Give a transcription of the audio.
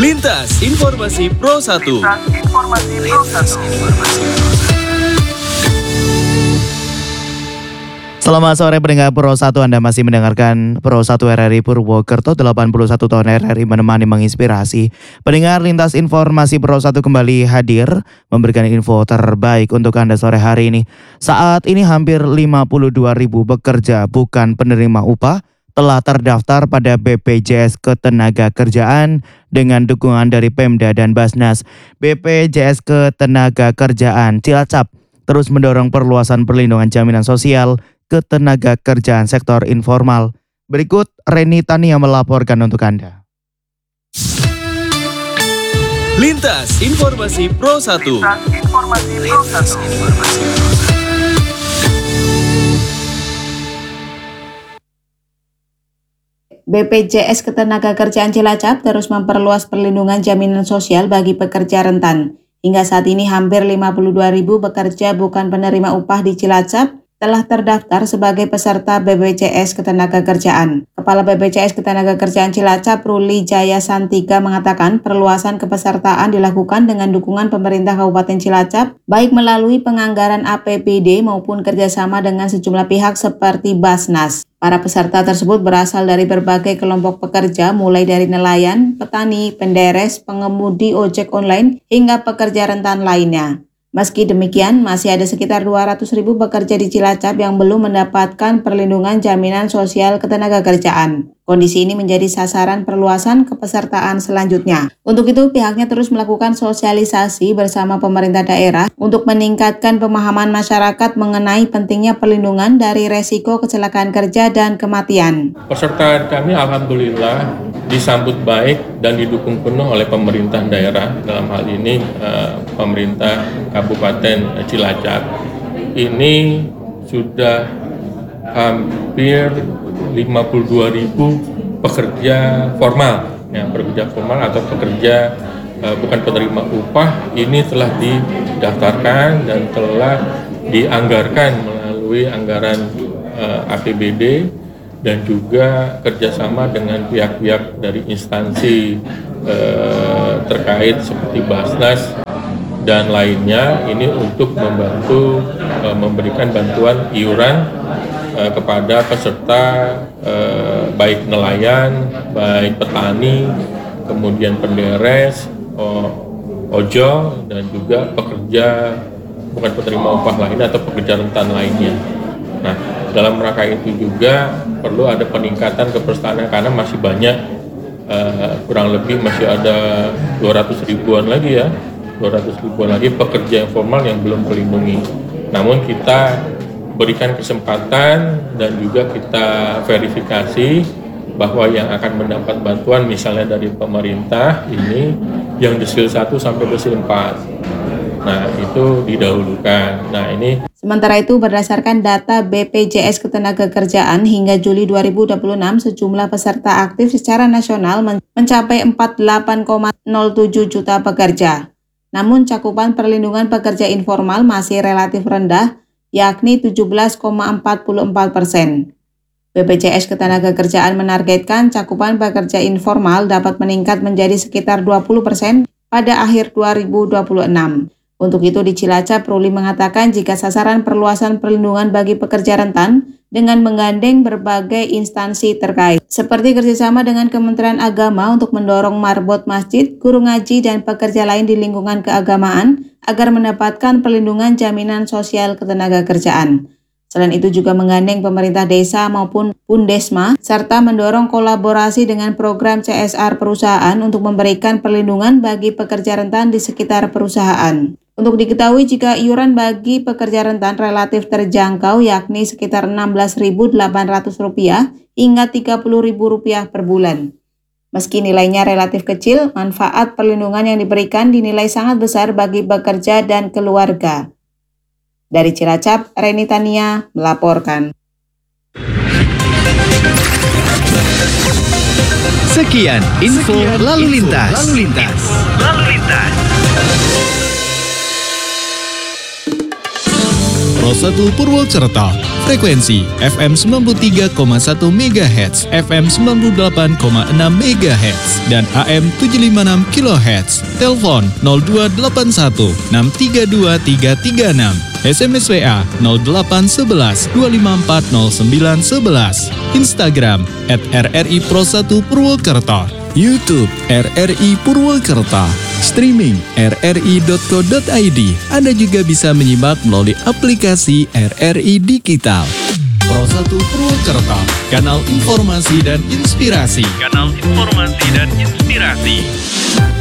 Lintas Informasi Pro 1. Selamat sore pendengar Pro 1, Anda masih mendengarkan Pro 1 RRI Purwokerto, 81 tahun RRI menemani menginspirasi. Pendengar, Lintas Informasi Pro 1 kembali hadir memberikan info terbaik untuk Anda sore hari ini. Saat ini hampir 52.000 pekerja bukan penerima upah telah terdaftar pada BPJS Ketenagakerjaan dengan dukungan dari Pemda dan Basnas. BPJS Ketenagakerjaan Cilacap terus mendorong perluasan perlindungan jaminan sosial ketenagakerjaan sektor informal. Berikut Reni Tania melaporkan untuk Anda. Lintas Informasi Pro 1. BPJS Ketenagakerjaan Cilacap terus memperluas perlindungan jaminan sosial bagi pekerja rentan. Hingga saat ini hampir 52.000 pekerja bukan penerima upah di Cilacap telah terdaftar sebagai peserta BPJS Ketenagakerjaan. Kepala BPJS Ketenagakerjaan Cilacap, Ruli Jaya Santika, mengatakan perluasan kepesertaan dilakukan dengan dukungan pemerintah Kabupaten Cilacap, baik melalui penganggaran APBD maupun kerjasama dengan sejumlah pihak seperti Basnas. Para peserta tersebut berasal dari berbagai kelompok pekerja, mulai dari nelayan, petani, penderes, pengemudi ojek online, hingga pekerja rentan lainnya. Meski demikian, masih ada sekitar 200.000 pekerja di Cilacap yang belum mendapatkan perlindungan jaminan sosial ketenagakerjaan. Kondisi ini menjadi sasaran perluasan kepesertaan selanjutnya. Untuk itu, pihaknya terus melakukan sosialisasi bersama pemerintah daerah untuk meningkatkan pemahaman masyarakat mengenai pentingnya perlindungan dari resiko kecelakaan kerja dan kematian. Peserta kami alhamdulillah disambut baik dan didukung penuh oleh pemerintah daerah, dalam hal ini pemerintah Kabupaten Cilacap. Ini sudah hampir 52.000 pekerja formal, pekerja formal atau pekerja bukan penerima upah ini telah didaftarkan dan telah dianggarkan melalui anggaran APBD dan juga kerjasama dengan pihak-pihak dari instansi terkait seperti Basnas dan lainnya, ini untuk membantu memberikan bantuan iuran kepada peserta baik nelayan, baik petani, kemudian penderes, ojol, dan juga pekerja bukan penerima upah lainnya atau pekerja rentan lainnya. Nah, dalam rangka itu juga perlu ada peningkatan kepesertaan karena masih banyak, kurang lebih masih ada 200 ribuan lagi pekerja informal yang belum terlindungi. Namun kita berikan kesempatan dan juga kita verifikasi bahwa yang akan mendapat bantuan misalnya dari pemerintah ini yang desil 1 sampai desil 4. Nah, itu didahulukan. Nah, ini sementara itu, berdasarkan data BPJS Ketenagakerjaan hingga Juli 2026, sejumlah peserta aktif secara nasional mencapai 48,07 juta pekerja. Namun, cakupan perlindungan pekerja informal masih relatif rendah, yakni 17,44%. BPJS Ketenagakerjaan menargetkan cakupan pekerja informal dapat meningkat menjadi sekitar 20% pada akhir 2026. Untuk itu di Cilacap, Ruli mengatakan jika sasaran perluasan perlindungan bagi pekerja rentan dengan menggandeng berbagai instansi terkait, seperti kerjasama dengan Kementerian Agama untuk mendorong marbot masjid, guru ngaji, dan pekerja lain di lingkungan keagamaan agar mendapatkan perlindungan jaminan sosial ketenagakerjaan. Selain itu juga menggandeng pemerintah desa maupun Pundesma, serta mendorong kolaborasi dengan program CSR perusahaan untuk memberikan perlindungan bagi pekerja rentan di sekitar perusahaan. Untuk diketahui jika iuran bagi pekerja rentan relatif terjangkau, yakni sekitar Rp16.800 hingga Rp30.000 per bulan. Meski nilainya relatif kecil, manfaat perlindungan yang diberikan dinilai sangat besar bagi pekerja dan keluarga. Dari Cilacap, Reni Tania melaporkan. Sekian info lalu lintas. Pro 1 Purwokerto. Frekuensi FM 93,1 MHz, FM 98,6 MHz, dan AM 756 kHz. Telepon 0281 632 336. SMS WA 0811 254 0911. Instagram @RRI Pro 1 Purwokerto. YouTube RRI Purwokerto. Streaming rri.co.id. Anda juga bisa menyimak melalui aplikasi RRI Digital. Pro 1 Purwokerto, kanal informasi dan inspirasi.